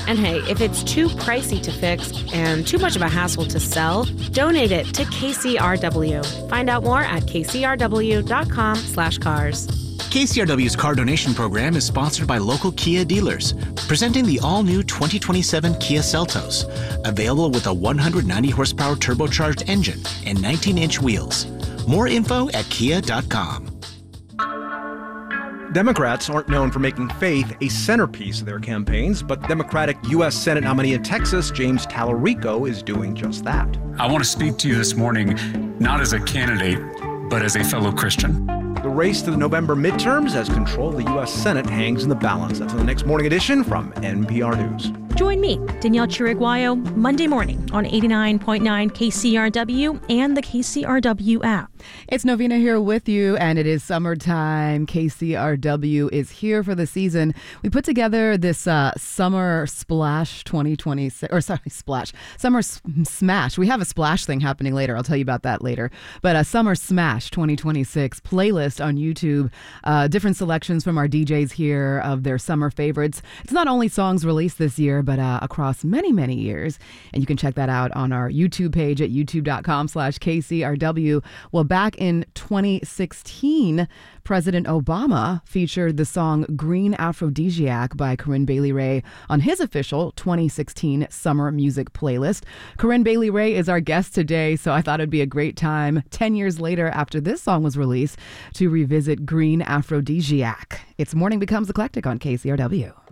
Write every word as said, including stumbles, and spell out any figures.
And hey, if it's too pricey to fix and too much of a hassle to sell, donate it to K C R W. Find out more at kcrw.com slash cars. K C R W's car donation program is sponsored by local Kia dealers, presenting the all-new twenty twenty-seven Kia Seltos, available with a one hundred ninety horsepower turbocharged engine and nineteen inch wheels. More info at kia dot com. Democrats aren't known for making faith a centerpiece of their campaigns, but Democratic U S Senate nominee in Texas, James Talarico, is doing just that. I want to speak to you this morning, not as a candidate, but as a fellow Christian. The race to the November midterms as control of the U S Senate hangs in the balance. That's in the next morning edition from N P R News. Join me, Danielle Chiriguayo, Monday morning on eighty-nine point nine K C R W and the K C R W app. It's Novena here with you, and it is summertime. K C R W is here for the season. We put together this uh, Summer Splash twenty twenty-six, or sorry, Splash, Summer S- Smash. We have a Splash thing happening later. I'll tell you about that later. But a Summer Smash twenty twenty-six playlist on YouTube. Uh, different selections from our D Js here of their summer favorites. It's not only songs released this year, but uh, across many, many years. And you can check that out on our YouTube page at youtube.com slash KCRW. Well, back in twenty sixteen, President Obama featured the song Green Aphrodisiac by Corinne Bailey Rae on his official twenty sixteen summer music playlist. Corinne Bailey Rae is our guest today, so I thought it'd be a great time, ten years later after this song was released, to revisit Green Aphrodisiac. It's Morning Becomes Eclectic on K C R W.